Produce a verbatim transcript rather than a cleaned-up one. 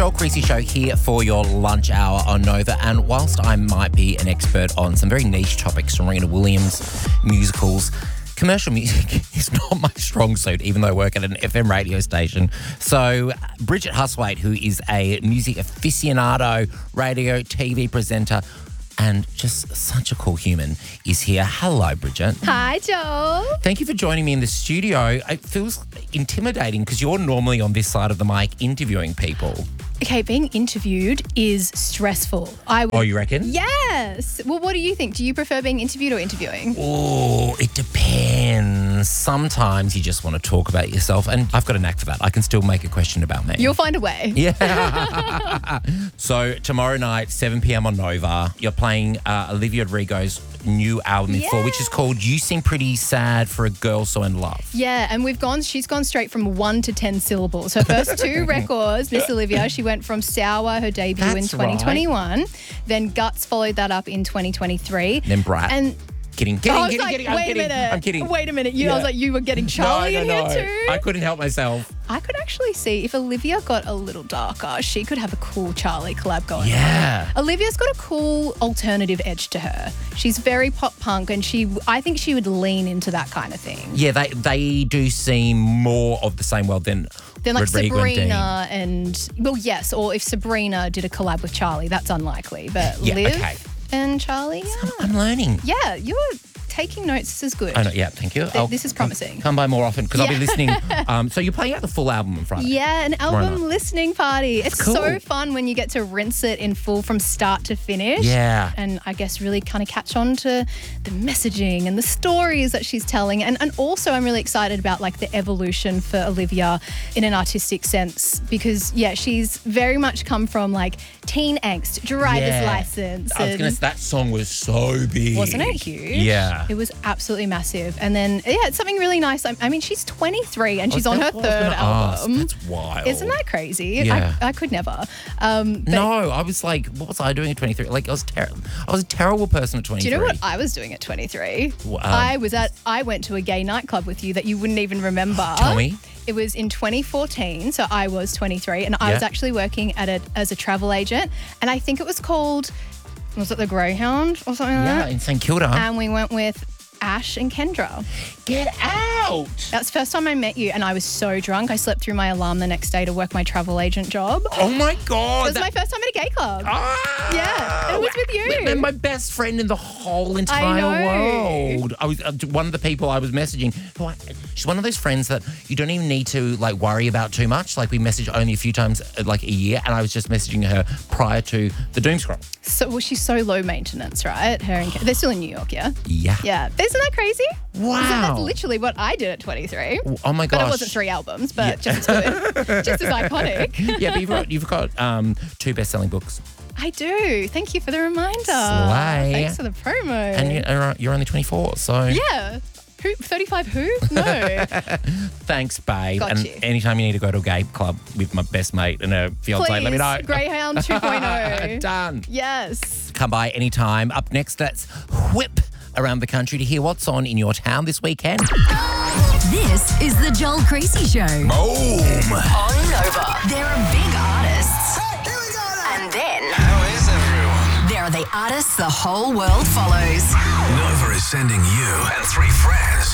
Joel Creasy Show here for your lunch hour on Nova. And whilst I might be an expert on some very niche topics, Serena Williams, musicals, commercial music is not my strong suit, even though I work at an F M radio station. So Bridget Huswaite, who is a music aficionado, radio, T V presenter, and just such a cool human, is here. Hello, Bridget. Hi, Joel. Thank you for joining me in the studio. It feels intimidating because you're normally on this side of the mic interviewing people. Okay, being interviewed is stressful. I Oh, you reckon? Yes. Well, what do you think? Do you prefer being interviewed or interviewing? Oh, it depends. Sometimes you just want to talk about yourself, and I've got a knack for that. I can still make a question about me. You'll find a way. Yeah. So tomorrow night, seven p.m. on Nova, you're playing uh, Olivia Rodrigo's new album in full, which is called You Seem Pretty Sad for a Girl So In Love. Yeah, and we've gone, she's gone straight from one to ten syllables. Her first two records, Miss Olivia, she went from Sour, her debut That's in twenty twenty-one. Right. Then Guts followed that up in twenty twenty-three. Then Brat. And Kidding, kidding, I was kidding, like, kidding. I'm wait kidding. a minute. I'm kidding. Wait a minute. You, Yeah. I was like, you were getting Charlie no, no, in no. here too? I couldn't help myself. I could actually see if Olivia got a little darker, she could have a cool Charlie collab going Yeah. on. Olivia's got a cool alternative edge to her. She's very pop punk, and she, I think she would lean into that kind of thing. Yeah, they they do seem more of the same world than Then like Rodrigo Sabrina and and, well, yes, or if Sabrina did a collab with Charlie, that's unlikely. But Yeah, Liv okay. and Charlie, yeah. Dean. I'm learning. Yeah, you're taking notes. This is good. I know, yeah, thank you. Th- this is promising. Come by more often because I'll be Yeah. listening. Um, so you're playing out the full album on Friday. Yeah, an Tomorrow album night. listening party. It's cool. so fun when you get to rinse it in full from start to finish. Yeah. And I guess really kind of catch on to the messaging and the stories that she's telling. And and also I'm really excited about like the evolution for Olivia in an artistic sense because, yeah, she's very much come from like teen angst, driver's Yeah. license. I was and- going to that song was so big. Wasn't it huge? Yeah. It was absolutely massive. And then, yeah, it's something really nice. I, I mean, she's twenty-three and she's on her That's what I was third gonna ask. album. That's wild. Isn't that crazy? Yeah. I, I could never. Um, but No, I was like, what was I doing at twenty-three? Like, I was terrible. I was a terrible person at do twenty-three. you know what I was doing at twenty-three? Well, um, I was at, I went to a gay nightclub with you that you wouldn't even remember. Tell me. It was in twenty fourteen, so I was twenty-three, and I was Yeah. actually working at a, as a travel agent, and I think it was called, was it the Greyhound or something like Yeah, that? in St Kilda. And we went with Ash and Kendra. Get out. That's the first time I met you, and I was so drunk. I slept through my alarm the next day to work my travel agent job. It Oh my God. was that- my first time at a gay club. Ah! Yeah, it was with you. And my best friend in the whole entire know. world. I was uh, one of the people I was messaging. Who I, she's one of those friends that you don't even need to like worry about too much. Like we message only a few times uh, like a year, and I was just messaging her prior to the doom scroll. So, well, she's so low maintenance, right? Her and Ke- they're still in New York, yeah? Yeah. Yeah. Isn't that crazy? Wow. Isn't that literally what I did at twenty-three? Oh my gosh. But it wasn't three albums, but just as good. Just as iconic. Yeah, but you've got, you've got um, two best-selling books, I do. Thank you for the reminder. Slay. Thanks for the promo. and you're, you're only twenty-four. So yeah. Who? thirty-five who? No. thanks, babe. Got and you. anytime you need to go to a gay club with my best mate and her fiance, Please. let me know. Greyhound two point oh. Done. Yes. Come by anytime. Up next, let's whip around the country to hear what's on in your town this weekend. This is the Joel Creasy Show. Boom! On Nova. There are big artists. Here we go now. And then How is everyone? there are the artists the whole world follows. Nova is sending you and three friends